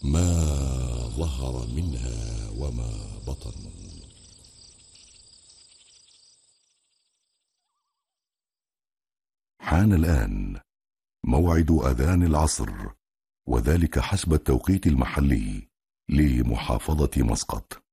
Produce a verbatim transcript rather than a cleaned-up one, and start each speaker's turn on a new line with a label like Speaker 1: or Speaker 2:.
Speaker 1: ما ظهر منها وما بطن.
Speaker 2: حان الآن موعد أذان العصر، وذلك حسب التوقيت المحلي لمحافظة مسقط.